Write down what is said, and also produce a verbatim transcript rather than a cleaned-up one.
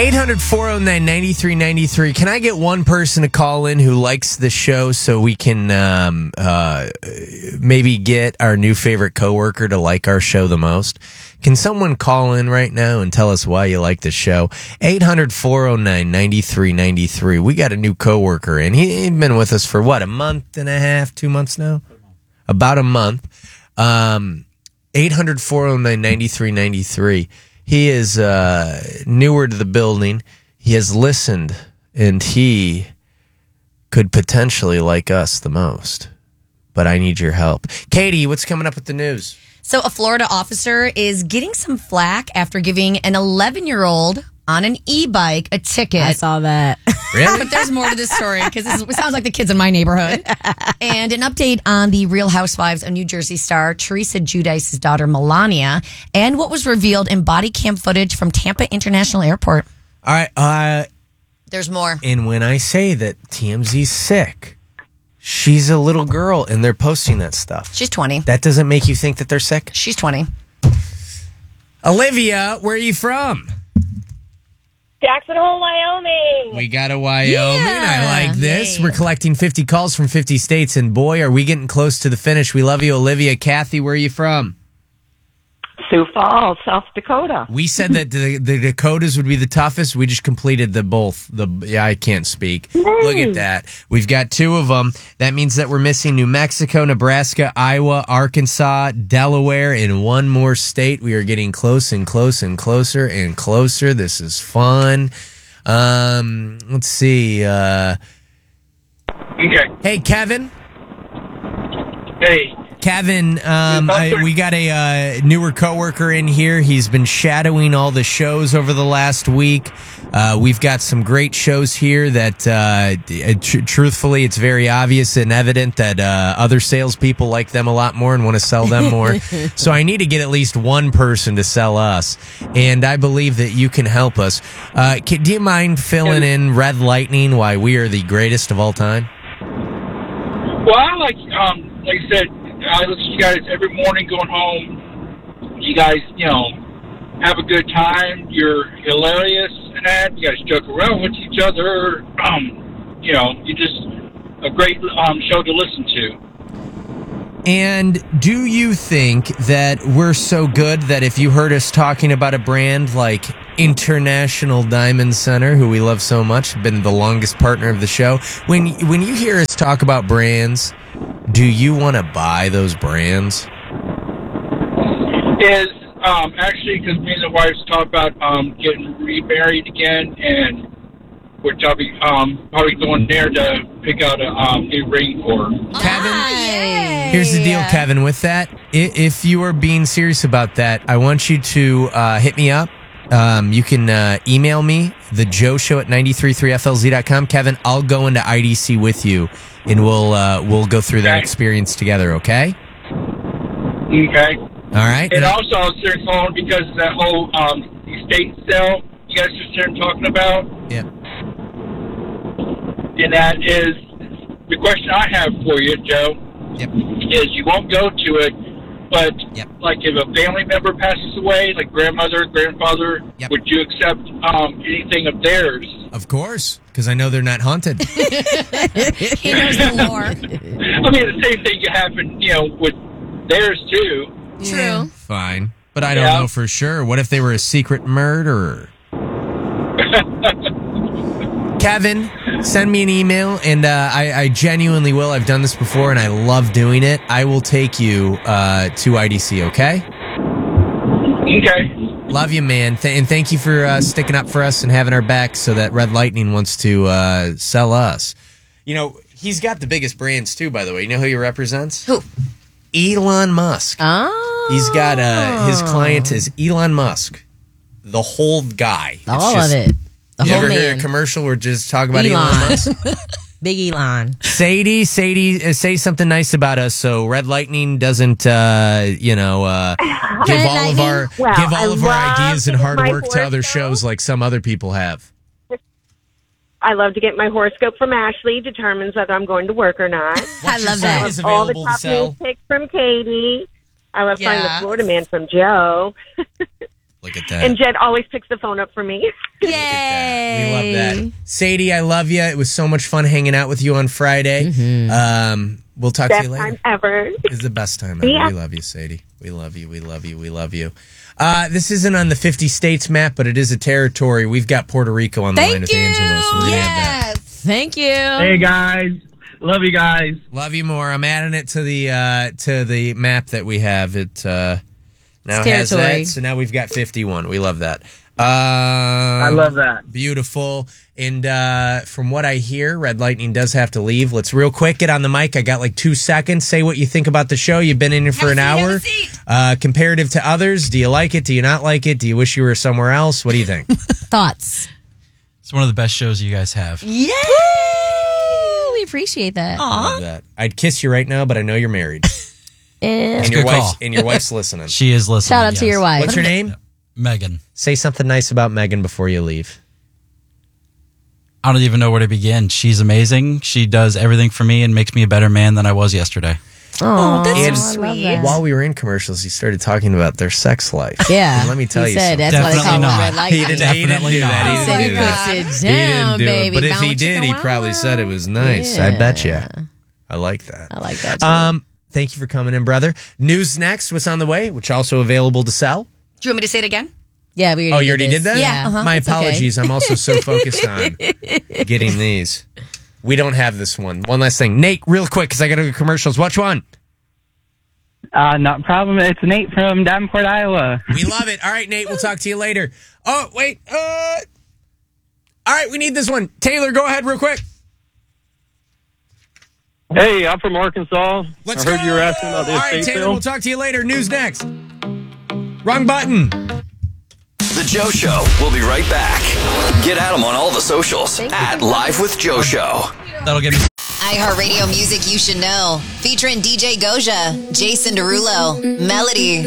eight hundred, four oh nine, nine three nine three. Can I get one person to call in who likes the show so we can um, uh, maybe get our new favorite coworker to like our show the most? Can someone call in right now and tell us why you like the show? eight hundred, four oh nine, nine three nine three. We got a new coworker in. He, he'd been with us for what, a month and a half, two months now? About a month. Um, eight hundred, four oh nine, nine three nine three. He is uh, newer to the building. He has listened, and he could potentially like us the most. But I need your help. Katie, what's coming up with the news? So a Florida officer is getting some flack after giving an eleven-year-old on an e-bike a ticket. I saw that. Really? But there's more to this story because it sounds like the kids in my neighborhood. And an update on the Real Housewives of New Jersey star Teresa Giudice's daughter Melania and what was revealed in body cam footage from Tampa International Airport. All right. Uh, There's more. and when I say that T M Z's sick, she's a little girl, and they're posting that stuff. She's twenty. That doesn't make you think that they're sick? She's twenty. Olivia, where are you from? Jackson Hole, Wyoming. We got a Wyoming. Yeah. I like this. Yay. We're collecting fifty calls from fifty states, and boy, are we getting close to the finish. We love you, Olivia. Kathy, where are you from? Sioux Falls, South Dakota. We said that the, the Dakotas would be the toughest. We just completed the both. The yeah, I can't speak. Look at that. We've got two of them. That means that we're missing New Mexico, Nebraska, Iowa, Arkansas, Delaware, and one more state. We are getting close and close and closer and closer. This is fun. Um, let's see. Uh, Okay. hey, Kevin. Hey. Kevin, um, I, we got a uh, newer coworker in here. He's been shadowing all the shows over the last week. Uh, we've got some great shows here that, uh, tr- truthfully, it's very obvious and evident that uh, other salespeople like them a lot more and want to sell them more. So I need to get at least one person to sell us, and I believe that you can help us. Uh, can, do you mind filling in Red Lightning why we are the greatest of all time? Well, I like, um, like I said, I listen to you guys every morning going home. You guys, you know, have a good time. You're hilarious and that. You guys joke around with each other. Um, you know, you're just a great um, show to listen to. And do you think that we're so good that if you heard us talking about a brand like International Diamond Center, who we love so much, been the longest partner of the show, when when you hear us talk about brands, do you want to buy those brands? Is um, actually because me and the wife talked about um, getting remarried again, and we're probably um, probably going there to pick out a um, new ring for her. Kevin, Yay. here's the deal, Kevin. With that, i- if you are being serious about that, I want you to uh, hit me up. Um, you can uh, email me, the Joe Show at nine three three F L Z dot com. Kevin, I'll go into I D C with you, and we'll uh, we'll go through that Okay. experience together. Okay? Okay. All right. And also, I was there calling because that whole um, estate sale you guys just started talking about, Yeah. and that is the question I have for you, Joe. Yep. Is you won't go to it, but Yep. like if a family member passes away, like grandmother, grandfather, Yep. would you accept um, anything of theirs? Of course, because I know they're not haunted. He knows the lore. I mean, the same thing could happen, you know, with theirs too. True. Fine. But I don't Yeah. know for sure. What if they were a secret murderer? Kevin, send me an email, and uh, I, I genuinely will. I've done this before, and I love doing it. I will take you uh, to I D C, okay? Okay. Love you, man. Th- and thank you for uh, sticking up for us and having our back so that Red Lightning wants to uh, sell us. You know, he's got the biggest brands, too, by the way. You know who he represents? Who? Elon Musk. Oh. He's got uh, his client is Elon Musk, the whole guy. It's All just- of it. The You whole ever hear a man. commercial where just talk about Elon, Elon. Musk? Big Elon. Sadie, Sadie, uh, say something nice about us so Red Lightning doesn't, uh, you know, uh, give Red all of Lightning? our Well, give all I of our love ideas and to get hard my work to other horoscope. shows like some other people have. I love to get my horoscope from Ashley. Determines whether I'm going to work or not. I love that. Is All the available top to sell. news picks from Katie. I love finding Yeah. the Florida man from Joe. Look at that. And Jed always picks the phone up for me. Yay! We love that. Sadie, I love you. It was so much fun hanging out with you on Friday. Mm-hmm. Um, we'll talk Best to you later. time ever. It's the best time ever. Yeah. We love you, Sadie. We love you. We love you. We love you. Uh, this isn't on the fifty states map, but it is a territory. We've got Puerto Rico on the line Thank with you. Angelo. So we're gonna have that. Yes. Thank you. Hey guys, love you guys. Love you more. I'm adding it to the uh, to the map that we have. It uh, now It's has territory. that. So now we've got fifty-one. We love that. Um, I love that. Beautiful. And uh, from what I hear, Red Lightning does have to leave. Let's real quick get on the mic. I got like two seconds. Say what you think about the show. You've been in here for an Have a seat, have hour. a seat. Uh, comparative to others, do you like it? Do you not like it? Do you wish you were somewhere else? What do you think? Thoughts? It's one of the best shows you guys have. Yay! We appreciate that. I love that. I'd kiss you right now, but I know you're married. And And your Good wife's call. and your wife's listening. She is listening. shout out to yes. your wife. What's her name? Megan. Say something nice about Megan before you leave. I don't even know where to begin. She's amazing. She does everything for me and makes me a better man than I was yesterday. Oh, And that's sweet. While we were in commercials, he started talking about their sex life. Yeah. And let me tell he you said, something. That's why they call Definitely it not. red light. He didn't, he didn't Definitely do not. that. He He didn't said do you that. could sit He down, didn't do baby. it. But if he Bounce did, he around. probably said it was nice. I bet you. I like that. I like that. Too. Um, thank you for coming in, brother. News next. What's on the way? Which also available to sell. Do you want me to say it again? Yeah, we already Oh, you did already this. did that? Yeah. Uh-huh. My It's okay. apologies. I'm also so focused on getting these. We don't have this one. One last thing. Nate, real quick, because I got to go to commercials. Which one? Uh, not a problem. It's Nate from Davenport, Iowa. We love it. All right, Nate, we'll talk to you later. Oh, wait. Uh, all right, we need this one. Taylor, go ahead real quick. Hey, I'm from Arkansas. Let's I heard go. you were asking about the All right, estate Taylor, sale. we'll talk to you later. News next. Wrong button. The Joe Show. We'll be right back. Get at them on all the socials at Live with Joe Show. That'll get me. iHeartRadio music you should know. Featuring D J Goja, Jason Derulo, Melody,